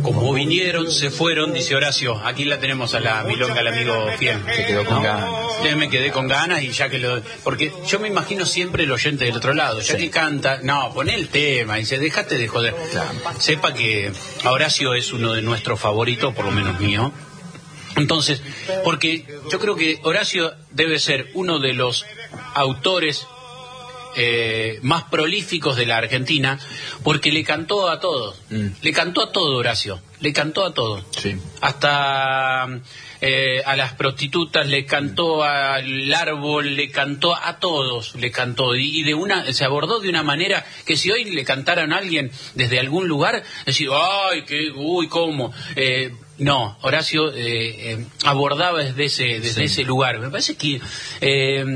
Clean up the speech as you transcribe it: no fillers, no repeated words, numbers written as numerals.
Como vinieron, se fueron, dice Horacio. Aquí la tenemos a la milonga, el amigo fiel. Se quedó con ganas. Yo me quedé con ganas y ya que lo... Porque yo me imagino siempre el oyente del otro lado, ya que canta, no, poné el tema, y dice, dejate de joder. Claro. Sepa que Horacio es uno de nuestros favoritos, por lo menos mío. Entonces, porque yo creo que Horacio debe ser uno de los autores más prolíficos de la Argentina, porque le cantó a todos. Le cantó a todo, Horacio. Le cantó a todo. Sí. Hasta a las prostitutas, le cantó al árbol, le cantó a todos, le cantó. Y se abordó de una manera que si hoy le cantaran a alguien desde algún lugar, decir, ay, cómo. No, Horacio abordaba desde ese lugar. Me parece que